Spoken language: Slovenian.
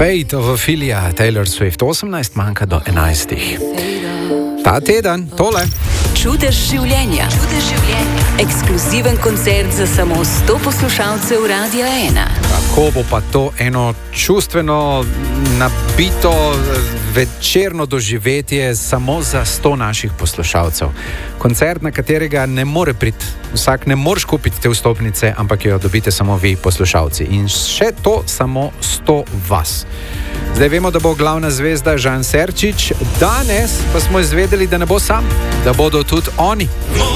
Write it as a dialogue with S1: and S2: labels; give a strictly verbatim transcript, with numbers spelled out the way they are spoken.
S1: Fate of Ophelia, Taylor Swift, osemnajst manjka do enajstih. Ta teden, tole.
S2: Čudež življenja. Čudež življenja. Ekskluziven koncert za samo sto poslušalcev Radia ena.
S1: Kako bo pa to eno čustveno nabito večerno doživetje samo za sto naših poslušalcev. Koncert, na katerega ne more priti vsak, ne moreš kupiti te vstopnice, ampak jo dobite samo vi, poslušalci. In še to samo sto vas. Zdaj vemo, da bo glavna zvezda Žan Serčič, danes pa smo izvedeli, da ne bo sam, da bodo tudi oni.